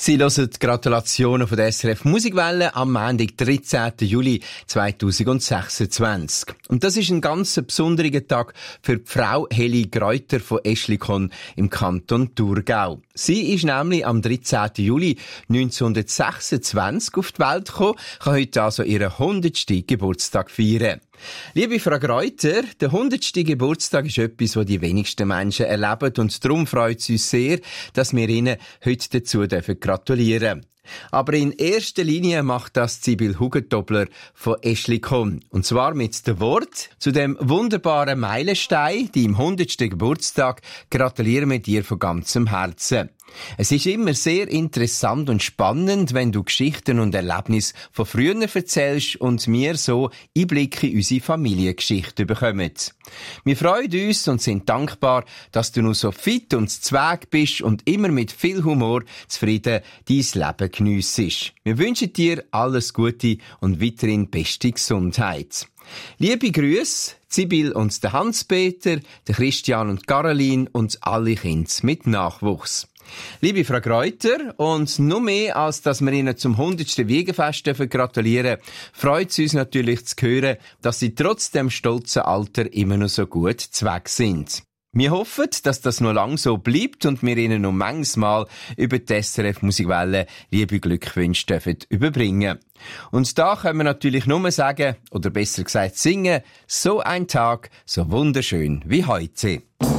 Sie hören die Gratulationen von der SRF Musikwelle am Montag, 13. Juli 2026. Und das ist ein ganz besonderer Tag für die Frau Heli Greuter von Eschlikon im Kanton Thurgau. Sie ist nämlich am 13. Juli 1926 auf die Welt gekommen, kann heute also ihren 100. Geburtstag feiern. Liebe Frau Greuter, der 100. Geburtstag ist etwas, was die wenigsten Menschen erleben, und darum freut es uns sehr, dass wir Ihnen heute dazu gratulieren dürfen. Aber in erster Linie macht das Sibyl Hugentobler von Eschlikon. Und zwar mit dem Wort zu dem wunderbaren Meilenstein, deinem 100. Geburtstag, gratulieren wir dir von ganzem Herzen. Es ist immer sehr interessant und spannend, wenn du Geschichten und Erlebnisse von früher erzählst und wir so Einblicke in unsere Familiengeschichte bekommen. Wir freuen uns und sind dankbar, dass du noch so fit und zweig bist und immer mit viel Humor zufrieden dein Leben geniessest. Wir wünschen dir alles Gute und weiterhin beste Gesundheit. Liebe Grüße, Sibyl und der Hans-Peter, der Christian und Caroline und alle Kinder mit Nachwuchs. Liebe Frau Greuter, und noch mehr, als dass wir Ihnen zum 100. Wiegenfest gratulieren dürfen, freut es uns natürlich zu hören, dass Sie trotz dem stolzen Alter immer noch so gut zweck sind. Wir hoffen, dass das noch lang so bleibt und wir Ihnen noch manches Mal über die SRF Musikwelle liebe Glückwünsche dürfen überbringen. Und da können wir natürlich nur sagen, oder besser gesagt singen, so ein Tag, so wunderschön wie heute.